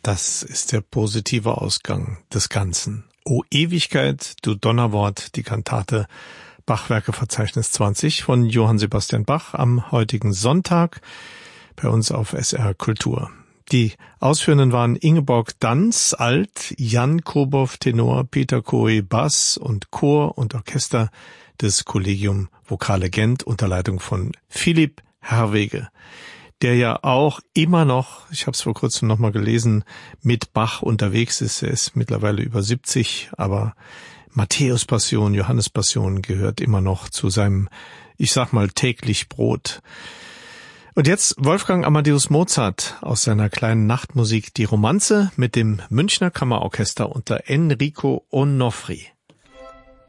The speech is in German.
Das ist der positive Ausgang des Ganzen. O Ewigkeit, du Donnerwort, die Kantate Bachwerkeverzeichnis 20 von Johann Sebastian Bach am heutigen Sonntag bei uns auf SR Kultur. Die Ausführenden waren Ingeborg Danz, Alt, Jan Kobow, Tenor, Peter Kohe, Bass und Chor und Orchester des Collegium Vocale Gent unter Leitung von Philipp Herwege, der ja auch immer noch, ich habe es vor kurzem nochmal gelesen, mit Bach unterwegs ist. Er ist mittlerweile über 70, aber Matthäus-Passion, Johannes-Passion gehört immer noch zu seinem, ich sag mal, täglich Brot. Und jetzt Wolfgang Amadeus Mozart aus seiner kleinen Nachtmusik Die Romanze mit dem Münchner Kammerorchester unter Enrico Onofri.